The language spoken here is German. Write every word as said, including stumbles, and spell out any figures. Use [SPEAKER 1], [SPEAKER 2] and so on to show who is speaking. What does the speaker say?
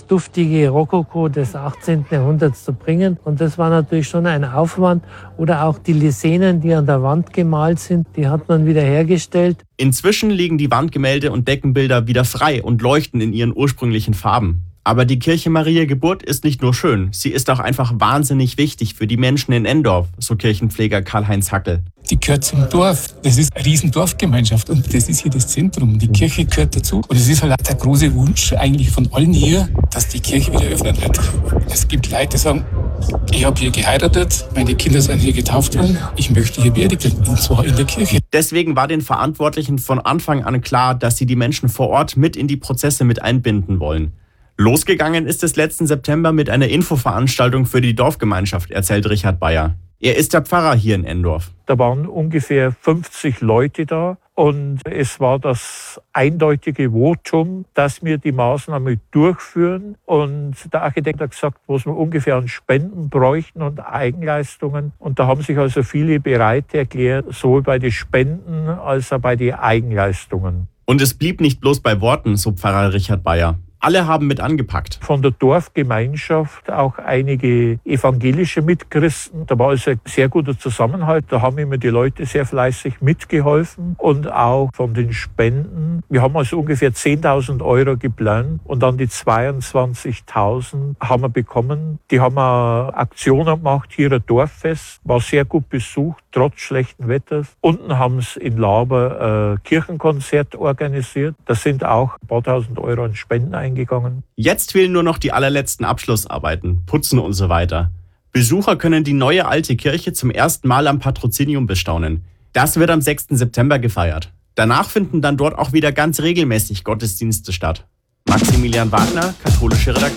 [SPEAKER 1] das duftige Rokoko des achtzehnten Jahrhunderts zu bringen. Und das war natürlich schon ein Aufwand. Oder auch die Lisenen, die an der Wand gemalt sind, die hat man wieder hergestellt.
[SPEAKER 2] Inzwischen liegen die Wandgemälde und Deckenbilder wieder frei und leuchten in ihren ursprünglichen Farben. Aber die Kirche Mariä Geburt ist nicht nur schön, sie ist auch einfach wahnsinnig wichtig für die Menschen in Endorf, so Kirchenpfleger Karl-Heinz Hackel.
[SPEAKER 3] Die gehört zum Dorf. Das ist eine riesen Dorfgemeinschaft und das ist hier das Zentrum. Die Kirche gehört dazu. Und es ist halt auch der große Wunsch eigentlich von allen hier, dass die Kirche wieder öffnen wird. Es gibt Leute, die sagen, ich habe hier geheiratet, meine Kinder sind hier getauft worden, ich möchte hier beerdigt werden, und zwar in der Kirche.
[SPEAKER 2] Deswegen war den Verantwortlichen von Anfang an klar, dass sie die Menschen vor Ort mit in die Prozesse mit einbinden wollen. Losgegangen ist es letzten September mit einer Infoveranstaltung für die Dorfgemeinschaft, erzählt Richard Bayer. Er ist der Pfarrer hier in Endorf.
[SPEAKER 4] Da waren ungefähr fünfzig Leute da und es war das eindeutige Votum, dass wir die Maßnahme durchführen. Und der Architekt hat gesagt, was wir ungefähr an Spenden bräuchten und Eigenleistungen. Und da haben sich also viele bereit erklärt, sowohl bei den Spenden als auch bei den Eigenleistungen.
[SPEAKER 2] Und es blieb nicht bloß bei Worten, so Pfarrer Richard Bayer. Alle haben mit angepackt.
[SPEAKER 4] Von der Dorfgemeinschaft auch einige evangelische Mitchristen. Da war also ein sehr guter Zusammenhalt. Da haben immer die Leute sehr fleißig mitgeholfen. Und auch von den Spenden. Wir haben also ungefähr zehntausend Euro geplant. Und dann die zweiundzwanzigtausend haben wir bekommen. Die haben eine Aktion gemacht, hier ein Dorffest. War sehr gut besucht, trotz schlechten Wetters. Unten haben sie in Laber ein Kirchenkonzert organisiert. Da sind auch ein paar tausend Euro an Spenden eingegangen.
[SPEAKER 2] Jetzt fehlen nur noch die allerletzten Abschlussarbeiten, Putzen und so weiter. Besucher können die neue alte Kirche zum ersten Mal am Patrozinium bestaunen. Das wird am sechsten September gefeiert. Danach finden dann dort auch wieder ganz regelmäßig Gottesdienste statt. Maximilian Wagner, katholische Redaktion.